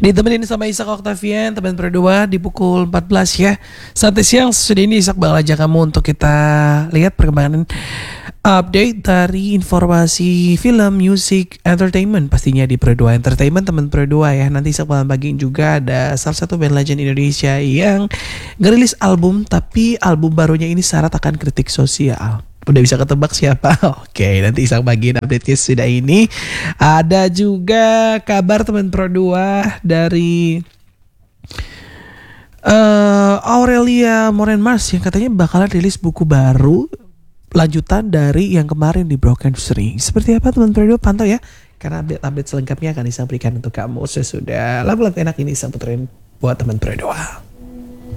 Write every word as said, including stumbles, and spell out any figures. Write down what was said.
Ditemenin sama Isak Octavian, teman berdua di pukul empat belas ya. Sampai siang sudah ini Isak bakal ajak kamu untuk kita lihat perkembangan update dari informasi film, music, entertainment pastinya di Pro dua Entertainment teman Pro dua ya. Nanti Isak bakal bagiin juga ada salah satu band legend Indonesia yang ngerilis album, tapi album barunya ini syarat akan kritik sosial. Udah bisa ketebak siapa? Oke, nanti Isak bagiin update-nya sudah ini. Ada juga kabar teman Pro dua dari uh, Aurelia Moren Mars yang katanya bakalan rilis buku baru lanjutan dari yang kemarin di Broken String. Seperti apa teman Pro dua? Pantau ya. Karena update-update selengkapnya akan Isak berikan untuk kamu sesudah lagu-lagu enak ini Isak puterin buat teman Pro dua.